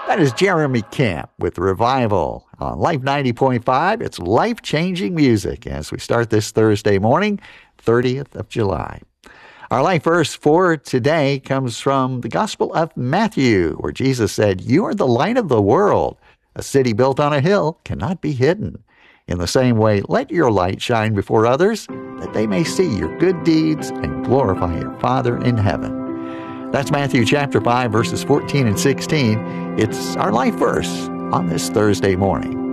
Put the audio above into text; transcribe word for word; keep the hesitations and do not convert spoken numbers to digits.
That is Jeremy Camp with Revival on Life ninety point five. It's life-changing music as we start this Thursday morning, thirtieth of July. Our life verse for today comes from the Gospel of Matthew, where Jesus said, "You are the light of the world. A city built on a hill cannot be hidden. In the same way, let your light shine before others, that they may see your good deeds and glorify your Father in heaven." That's Matthew chapter five, verses fourteen and sixteen. It's our life verse on this Thursday morning.